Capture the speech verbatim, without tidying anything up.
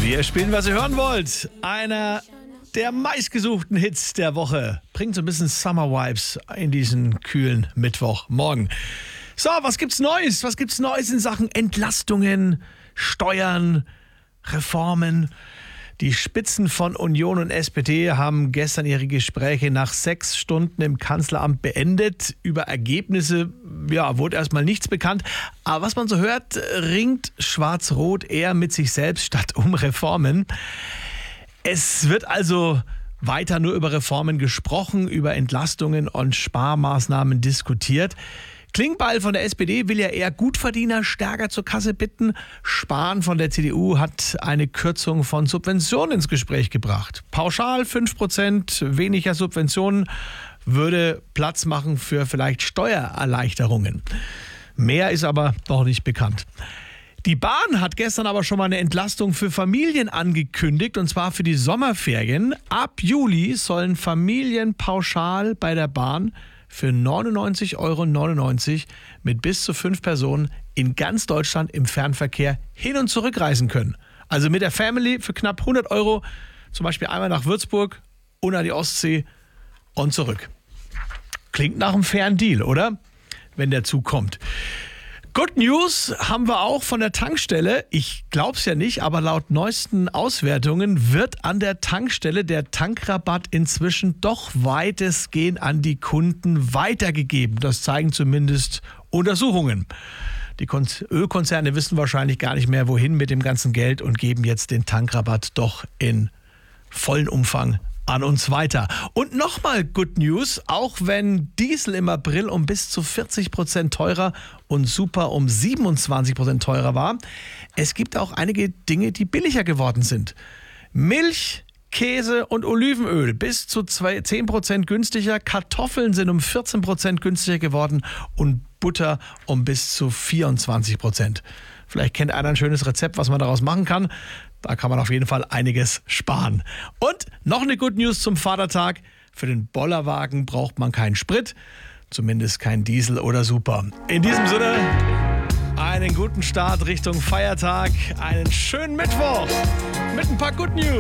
Wir spielen, was ihr hören wollt. Einer der meistgesuchten Hits der Woche. Bringt so ein bisschen Summer Vibes in diesen kühlen Mittwochmorgen. So, was gibt's Neues? Was gibt's Neues in Sachen Entlastungen, Steuern, Reformen? Die Spitzen von Union und S P D haben gestern ihre Gespräche nach sechs Stunden im Kanzleramt beendet. Über Ergebnisse ja, wurde erstmal nichts bekannt. Aber was man so hört, ringt Schwarz-Rot eher mit sich selbst statt um Reformen. Es wird also weiter nur über Reformen gesprochen, über Entlastungen und Sparmaßnahmen diskutiert. Klingbeil von der S P D will ja eher Gutverdiener stärker zur Kasse bitten. Spahn von der C D U hat eine Kürzung von Subventionen ins Gespräch gebracht. Pauschal fünf Prozent weniger Subventionen würde Platz machen für vielleicht Steuererleichterungen. Mehr ist aber noch nicht bekannt. Die Bahn hat gestern aber schon mal eine Entlastung für Familien angekündigt, und zwar für die Sommerferien. Ab Juli sollen Familien pauschal bei der Bahn für neunundneunzig Euro neunundneunzig mit bis zu fünf Personen in ganz Deutschland im Fernverkehr hin und zurück reisen können. Also mit der Family für knapp hundert Euro, zum Beispiel einmal nach Würzburg und an die Ostsee und zurück. Klingt nach einem fairen Deal, oder? Wenn der Zug kommt. Good News haben wir auch von der Tankstelle. Ich glaub's ja nicht, aber laut neuesten Auswertungen wird an der Tankstelle der Tankrabatt inzwischen doch weitestgehend an die Kunden weitergegeben. Das zeigen zumindest Untersuchungen. Die Ölkonzerne wissen wahrscheinlich gar nicht mehr, wohin mit dem ganzen Geld und geben jetzt den Tankrabatt doch in vollen Umfang an uns weiter. Und nochmal Good News, auch wenn Diesel im April um bis zu vierzig Prozent teurer und Super um siebenundzwanzig Prozent teurer war, es gibt auch einige Dinge, die billiger geworden sind. Milch, Käse und Olivenöl bis zu zehn Prozent günstiger, Kartoffeln sind um vierzehn Prozent günstiger geworden und Butter um bis zu vierundzwanzig Prozent. Vielleicht kennt einer ein schönes Rezept, was man daraus machen kann. Da kann man auf jeden Fall einiges sparen. Und noch eine Good News zum Vatertag. Für den Bollerwagen braucht man keinen Sprit, zumindest kein Diesel oder Super. In diesem Sinne, einen guten Start Richtung Feiertag, einen schönen Mittwoch mit ein paar Good News.